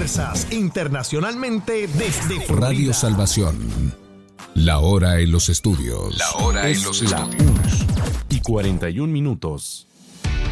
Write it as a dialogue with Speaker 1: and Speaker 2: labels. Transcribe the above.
Speaker 1: fuerzas internacionalmente desde Florida.
Speaker 2: Radio Salvación. La hora en los estudios.
Speaker 3: La hora en los estudios.
Speaker 4: 1:41.